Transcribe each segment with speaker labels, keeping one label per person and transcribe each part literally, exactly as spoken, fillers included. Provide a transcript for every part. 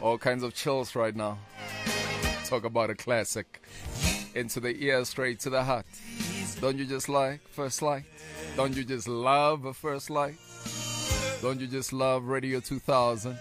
Speaker 1: All kinds of chills right now. Talk about a classic. Into the ear, straight to the heart. Don't you just like First Light? Don't you just love a First Light? Don't you just love Radio two thousand?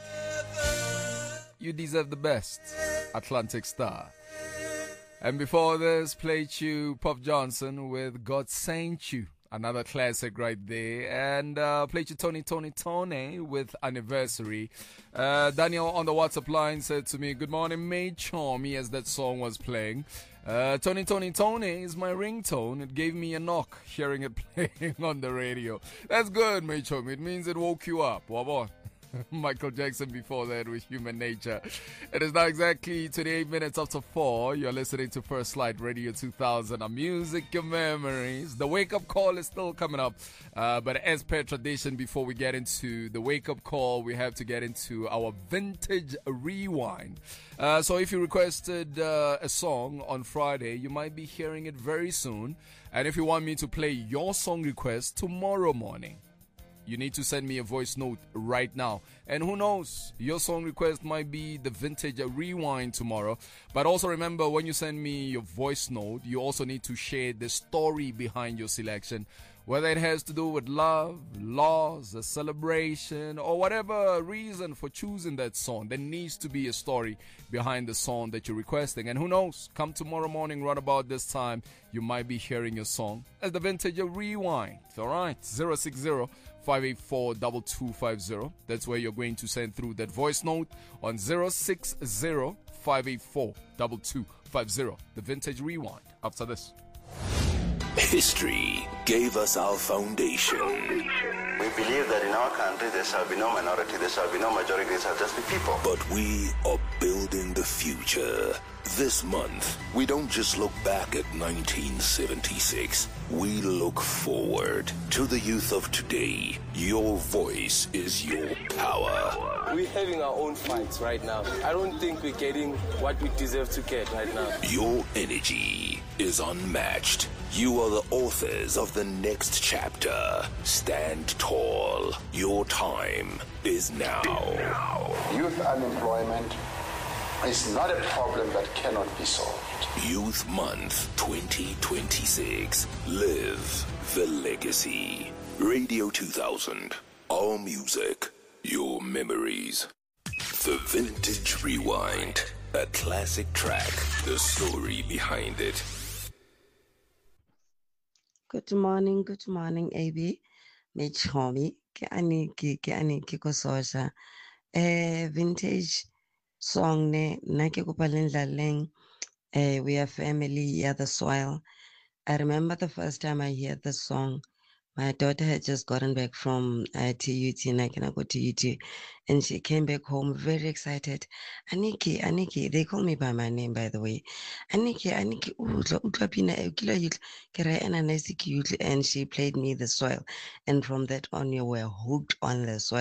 Speaker 1: You deserve the best. Atlantic Star. And before this, played you Puff Johnson with God Saint You. Another classic right there. And uh, played you Tony Tony Tony with Anniversary. Uh, Daniel on the WhatsApp line said to me, "Good morning, mate Charmy," as that song was playing. Uh, Tony Tony Tony is my ringtone. It gave me a knock hearing it playing on the radio. That's good, mate Charmy. It means it woke you up. What about? Michael Jackson before that with Human Nature. It is now exactly twenty-eight minutes after four. You're listening to First Light Radio two thousand. Our music, your memories. The wake-up call is still coming up. Uh, but as per tradition, before we get into the wake-up call, we have to get into our vintage rewind. Uh, so if you requested uh, a song on Friday, you might be hearing it very soon. And if you want me to play your song request tomorrow morning, you need to send me a voice note right now. And who knows, your song request might be the vintage rewind tomorrow. But also remember, when you send me your voice note, you also need to share the story behind your selection. Whether it has to do with love, loss, a celebration, or whatever reason for choosing that song, there needs to be a story behind the song that you're requesting. And who knows, come tomorrow morning, right about this time, you might be hearing your song as the vintage rewind. All right, zero six zero, five eight four, two two five zero. That's where you're going to send through that voice note on zero six zero, five eight four, two two five zero. The vintage rewind after this.
Speaker 2: History gave us our foundation.
Speaker 3: We believe that in our country there shall be no minority, there shall be no majority, there shall just be people.
Speaker 2: But we are building the future. This month, we don't just look back at nineteen seventy-six. We look forward to the youth of today. Your voice is your power.
Speaker 4: We're having our own fights right now. I don't think we're getting what we deserve to get right now.
Speaker 2: Your energy is unmatched. You are the authors of the next chapter. Stand tall. Your time is now.
Speaker 5: Youth unemployment is not a problem that cannot be solved.
Speaker 2: Youth Month twenty twenty-six. Live the legacy. Radio two thousand. Our music, your memories. The Vintage Rewind. A classic track. The story behind it.
Speaker 6: Good morning, good morning, A B. Me Chomi. Ke ani ki ke ani ki ko soja. Eh, vintage song ne na ke kopa le ndlaleng. Eh, we are family, yeah, the soil. I remember the first time I heard the song. My daughter had just gotten back from uh, T U T, and I can go to U T, and she came back home very excited. Aniki, Aniki, they call me by my name, by the way. Aniki, Aniki, utla utla pina kila yut kera ena nesiki yut, and she played me the soil, and from that on, you were hooked on the soil.